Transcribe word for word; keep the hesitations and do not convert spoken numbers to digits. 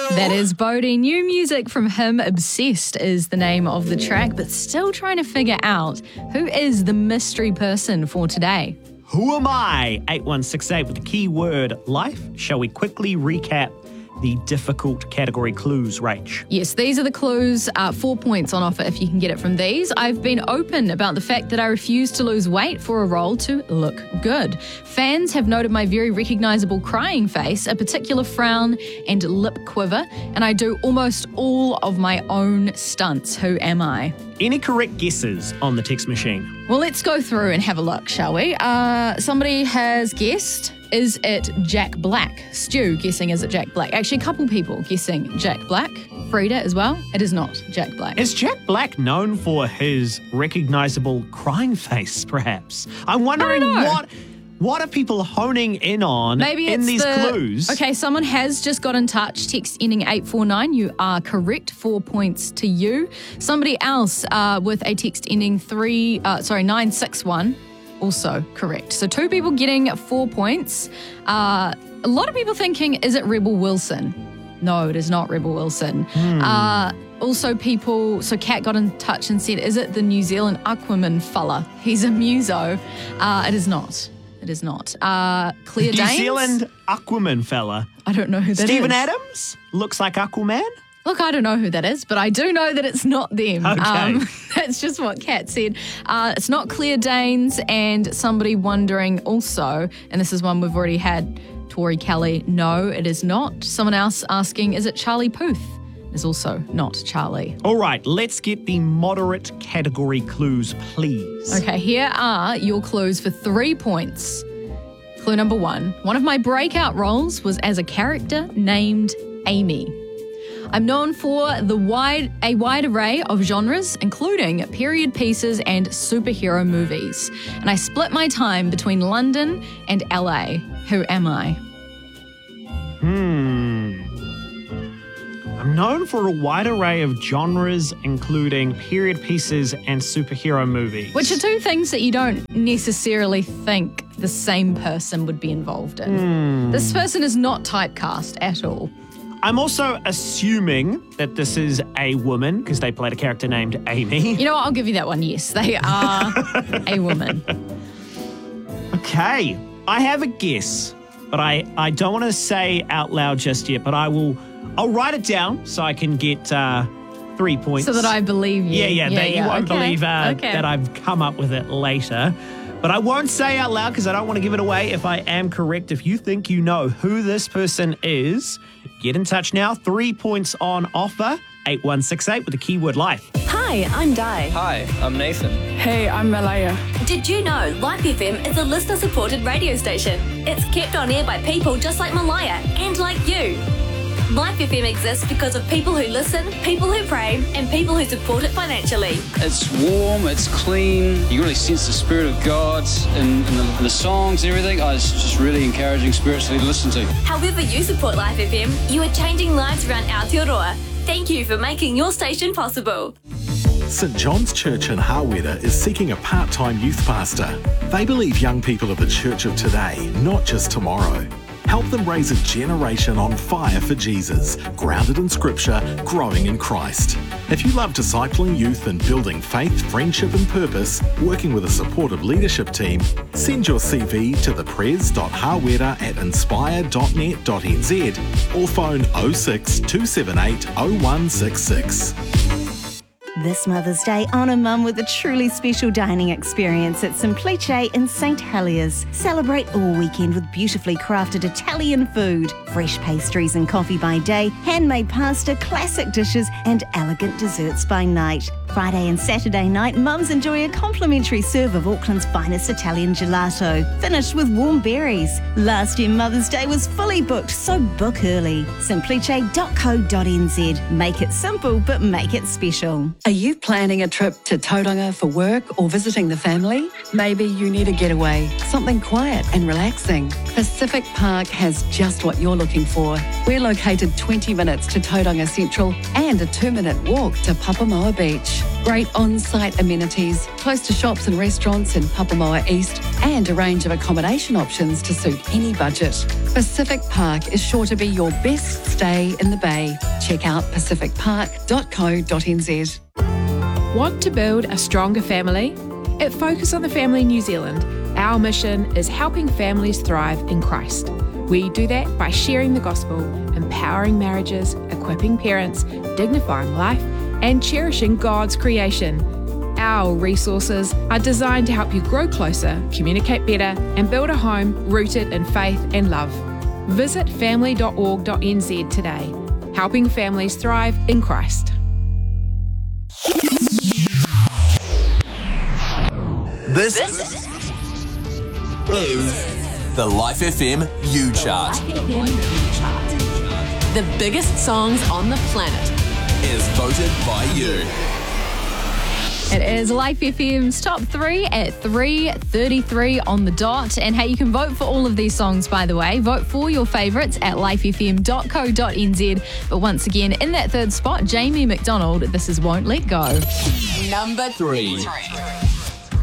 That is Bodhi. New music from him. Obsessed is the name of the track, but still trying to figure out who is the mystery person for today. Who am I? eight one six eight with the keyword life. Shall we quickly recap the difficult category clues, Rach? Yes, these are the clues. Uh, four points on offer if you can get it from these. I've been open about the fact that I refuse to lose weight for a role to look good. Fans have noted my very recognisable crying face, a particular frown and lip quiver, and I do almost all of my own stunts. Who am I? Any correct guesses on the text machine? Well, let's go through and have a look, shall we? Uh, somebody has guessed, is it Jack Black? Stu guessing, is it Jack Black? Actually, a couple people guessing Jack Black. Frida as well. It is not Jack Black. Is Jack Black known for his recognisable crying face, perhaps? I'm wondering what... What are people honing in on Maybe in it's these the, clues? Okay, someone has just got in touch. Text ending eight four nine. You are correct. Four points to you. Somebody else uh, with a text ending three. Uh, sorry, nine six one. Also correct. So two people getting four points. Uh, a lot of people thinking, is it Rebel Wilson? No, it is not Rebel Wilson. Hmm. Uh, also people, so Kat got in touch and said, is it the New Zealand Aquaman fella? He's a muso. Uh, it is not. It is not. Uh, Claire New Danes. New Zealand Aquaman fella. I don't know who that Stephen is. Adams? Looks like Aquaman? Look, I don't know who that is, but I do know that it's not them. Okay. Um, that's just what Kat said. Uh, it's not Claire Danes, and somebody wondering also, and this is one we've already had, Tori Kelly. No, it is not. Someone else asking, is it Charlie Puth? Is also not Charlie. All right, let's get the moderate category clues, please. Okay, here are your clues for three points. Clue number one. One of my breakout roles was as a character named Amy. I'm known for the wide a wide array of genres, including period pieces and superhero movies. And I split my time between London and L A. Who am I? Hmm. I'm known for a wide array of genres, including period pieces and superhero movies. Which are two things that you don't necessarily think the same person would be involved in. Hmm. This person is not typecast at all. I'm also assuming that this is a woman because they played a character named Amy. You know what? I'll give you that one. Yes, they are a woman. Okay. I have a guess, but I, I don't want to say out loud just yet, but I will... I'll write it down so I can get uh, three points. So that I believe you. Yeah, yeah, yeah that yeah. you won't okay. believe uh, okay. that I've come up with it later. But I won't say out loud because I don't want to give it away if I am correct. If you think you know who this person is, get in touch now. Three points on offer. eight one six eight with the keyword life. Hi, I'm Di. Hi, I'm Nathan. Hey, I'm Malaya. Did you know Life F M is a listener-supported radio station? It's kept on air by people just like Malaya and like you. Life F M exists because of people who listen, people who pray, and people who support it financially. It's warm, it's clean, you can really sense the Spirit of God in, in, the, in the songs and everything. Oh, it's just really encouraging spiritually to listen to. However you support Life F M, you are changing lives around Aotearoa. Thank you for making your station possible. St John's Church in Hawera is seeking a part-time youth pastor. They believe young people are the church of today, not just tomorrow. Help them raise a generation on fire for Jesus, grounded in Scripture, growing in Christ. If you love discipling youth and building faith, friendship and purpose, working with a supportive leadership team, send your C V to thepres.hawera at inspire dot net dot n z or phone oh six two seven eight oh one six six. This Mother's Day, honour Mum with a truly special dining experience at Simplice in Saint Heliers. Celebrate all weekend with beautifully crafted Italian food, fresh pastries and coffee by day, handmade pasta, classic dishes and elegant desserts by night. Friday and Saturday night, mums enjoy a complimentary serve of Auckland's finest Italian gelato, finished with warm berries. Last year Mother's Day was fully booked, so book early. simplice dot co dot n z. Make it simple, but make it special. Are you planning a trip to Tauranga for work or visiting the family? Maybe you need a getaway, something quiet and relaxing. Pacific Park has just what you're looking for. We're located twenty minutes to Tauranga Central and a two-minute walk to Papamoa Beach. beach, great on-site amenities, close to shops and restaurants in Papamoa East, and a range of accommodation options to suit any budget. Pacific Park is sure to be your best stay in the Bay. Check out pacific park dot co dot n z. Want to build a stronger family? At Focus on the Family New Zealand, our mission is helping families thrive in Christ. We do that by sharing the gospel, empowering marriages, equipping parents, dignifying life, and cherishing God's creation. Our resources are designed to help you grow closer, communicate better, and build a home rooted in faith and love. Visit family dot org dot n z today, helping families thrive in Christ. This, this is the Life F M U Chart. The biggest songs on the planet is voted by you. It is Life F M's top three at three thirty-three on the dot. And hey, you can vote for all of these songs, by the way. Vote for your favourites at life f m dot co dot n z. But once again, in that third spot, Jamie McDonald, this is Won't Let Go. Number three. three.